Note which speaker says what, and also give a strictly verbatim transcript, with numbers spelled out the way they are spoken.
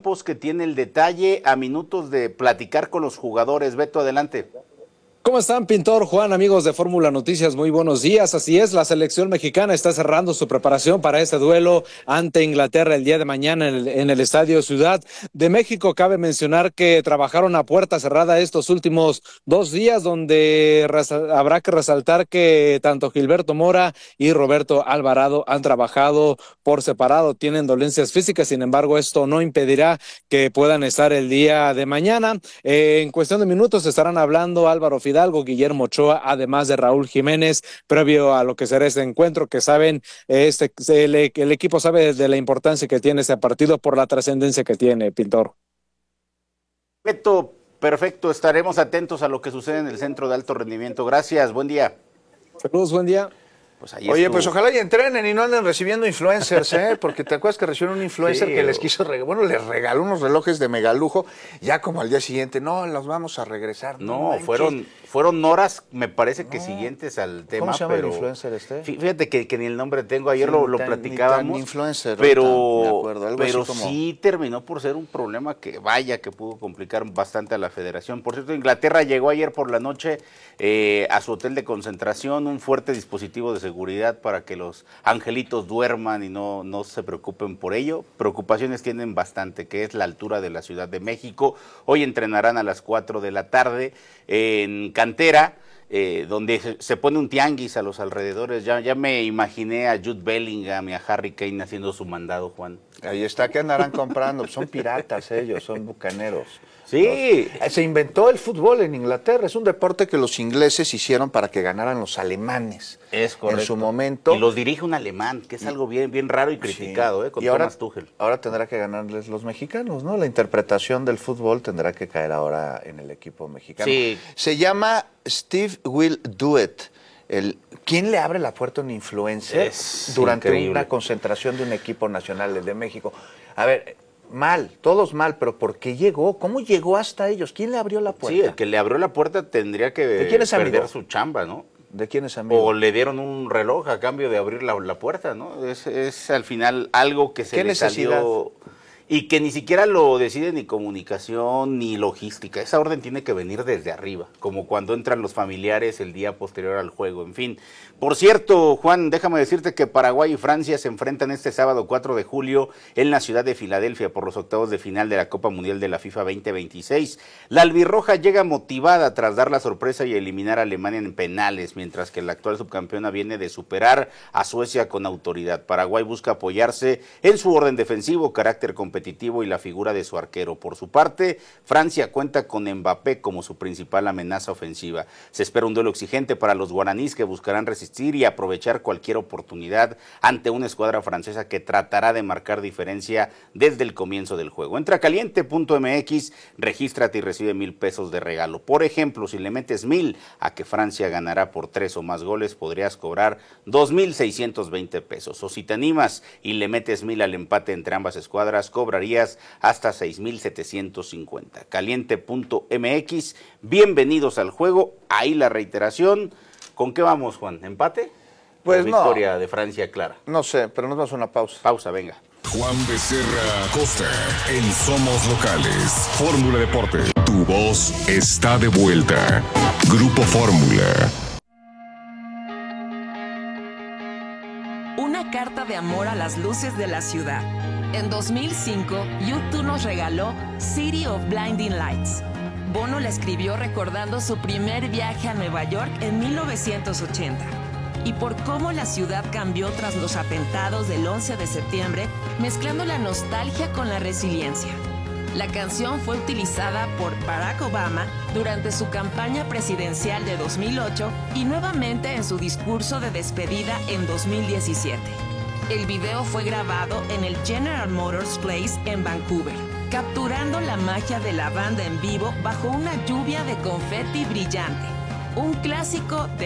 Speaker 1: Campos, que tiene el detalle a minutos de platicar con los jugadores. Beto, adelante.
Speaker 2: ¿Cómo están, Pintor, Juan, amigos de Fórmula Noticias? Muy buenos días. Así es, la selección mexicana está cerrando su preparación para este duelo ante Inglaterra el día de mañana en el, en el Estadio Ciudad de México. Cabe mencionar que trabajaron a puerta cerrada estos últimos dos días, donde habrá que resaltar que tanto Gilberto Mora y Roberto Alvarado han trabajado por separado, tienen dolencias físicas, sin embargo, esto no impedirá que puedan estar el día de mañana. Eh, en cuestión de minutos estarán hablando Álvaro Fidalgo, Guillermo Ochoa, además de Raúl Jiménez, previo a lo que será este encuentro, que saben, este, el, el equipo sabe de la importancia que tiene este partido por la trascendencia que tiene, Pintor.
Speaker 1: Perfecto, perfecto, estaremos atentos a lo que sucede en el Centro de Alto Rendimiento. Gracias, buen día.
Speaker 2: Saludos, buen día.
Speaker 3: Pues Oye, estuvo. Pues ojalá y entrenen y no anden recibiendo influencers, ¿eh? Porque te acuerdas que recibieron un influencer sí, que les quiso regalar, bueno, les regaló unos relojes de megalujo, ya como al día siguiente, no, los vamos a regresar.
Speaker 1: No, no fueron fueron horas, me parece no. que siguientes al tema.
Speaker 3: ¿Cómo se llama
Speaker 1: pero
Speaker 3: el influencer este?
Speaker 1: Fíjate que, que ni el nombre tengo, ayer sí, lo, lo tan, platicábamos. Ni tan
Speaker 3: influencer,
Speaker 1: pero
Speaker 3: tan, de acuerdo, algo
Speaker 1: pero
Speaker 3: así como...
Speaker 1: sí terminó por ser un problema que vaya que pudo complicar bastante a la federación. Por cierto, Inglaterra llegó ayer por la noche eh, a su hotel de concentración, un fuerte dispositivo de seguridad para que los angelitos duerman y no, no se preocupen por ello. Preocupaciones tienen bastante, que es la altura de la Ciudad de México. Hoy entrenarán a las cuatro de la tarde en Cantera, eh, donde se, se pone un tianguis a los alrededores. Ya, ya me imaginé a Jude Bellingham y a Harry Kane haciendo su mandado, Juan.
Speaker 3: Ahí está, ¿qué andarán comprando? Son piratas ellos, son bucaneros.
Speaker 1: Sí.
Speaker 3: Los, se inventó el fútbol en Inglaterra, es un deporte que los ingleses hicieron para que ganaran los alemanes.
Speaker 1: Es correcto.
Speaker 3: En su momento.
Speaker 1: Y los dirige un alemán, que es algo bien, bien raro y criticado, sí. eh, con
Speaker 3: y ahora,
Speaker 1: Thomas Tuchel.
Speaker 3: Ahora tendrá que ganarles los mexicanos, ¿no? La interpretación del fútbol tendrá que caer ahora en el equipo mexicano.
Speaker 1: Sí.
Speaker 3: Se llama Steve Will Do It. El, ¿Quién le abre la puerta a un influencer
Speaker 1: es
Speaker 3: durante
Speaker 1: increíble.
Speaker 3: Una concentración de un equipo nacional, el de México? A ver, mal, todos mal, pero ¿por qué llegó? ¿Cómo llegó hasta ellos? ¿Quién le abrió la puerta?
Speaker 1: Sí, el que le abrió la puerta tendría que
Speaker 3: ¿De quién es
Speaker 1: perder
Speaker 3: amigo?
Speaker 1: su chamba, ¿no?
Speaker 3: ¿De quién es amigo?
Speaker 1: O le dieron un reloj a cambio de abrir la, la puerta, ¿no? Es, es al final algo que se
Speaker 3: ¿Qué
Speaker 1: le
Speaker 3: necesidad?
Speaker 1: salió y que ni siquiera lo decide ni comunicación ni logística. Esa orden tiene que venir desde arriba, como cuando entran los familiares el día posterior al juego, en fin. Por cierto, Juan, déjame decirte que Paraguay y Francia se enfrentan este sábado cuatro de julio en la ciudad de Filadelfia por los octavos de final de la Copa Mundial de la FIFA veinte veintiséis. La albirroja llega motivada tras dar la sorpresa y eliminar a Alemania en penales, mientras que la actual subcampeona viene de superar a Suecia con autoridad. Paraguay busca apoyarse en su orden defensivo, carácter competitivo y la figura de su arquero. Por su parte, Francia cuenta con Mbappé como su principal amenaza ofensiva. Se espera un duelo exigente para los guaraníes, que buscarán resistir y aprovechar cualquier oportunidad ante una escuadra francesa que tratará de marcar diferencia desde el comienzo del juego. Entra a caliente punto m x, regístrate y recibe mil pesos de regalo. Por ejemplo, si le metes mil a que Francia ganará por tres o más goles, podrías cobrar dos mil seiscientos veinte pesos. O si te animas y le metes mil al empate entre ambas escuadras, cobrarías hasta seis mil setecientos cincuenta. caliente punto m x, bienvenidos al juego. Ahí la reiteración. ¿Con qué vamos, Juan? ¿Empate?
Speaker 3: Pues
Speaker 1: no. Victoria de Francia clara.
Speaker 3: No sé, pero nos vamos a una pausa.
Speaker 1: Pausa, venga.
Speaker 4: Juan Becerra Costa en Somos Locales. Fórmula Deporte. Tu voz está de vuelta. Grupo Fórmula.
Speaker 5: Una carta de amor a las luces de la ciudad. En dos mil cinco, U dos nos regaló City of Blinding Lights. Bono la escribió recordando su primer viaje a Nueva York en mil novecientos ochenta y por cómo la ciudad cambió tras los atentados del once de septiembre, mezclando la nostalgia con la resiliencia. La canción fue utilizada por Barack Obama durante su campaña presidencial de dos mil ocho y nuevamente en su discurso de despedida en dos mil diecisiete. El video fue grabado en el General Motors Place en Vancouver, capturando la magia de la banda en vivo bajo una lluvia de confeti brillante. Un clásico de